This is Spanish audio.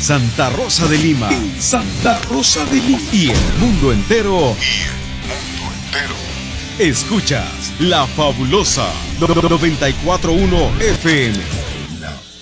Santa Rosa de Lima. En Santa Rosa de Lima. Y el mundo entero. Escuchas La Fabulosa 941 FM.